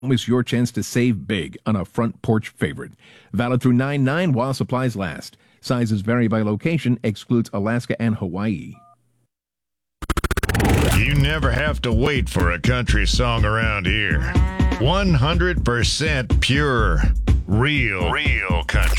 Miss your chance to save big on a front porch favorite. Valid through 9/9 while supplies last. Sizes vary by location, excludes Alaska and Hawaii. You never have to wait for a country song around here. 100% pure, real country.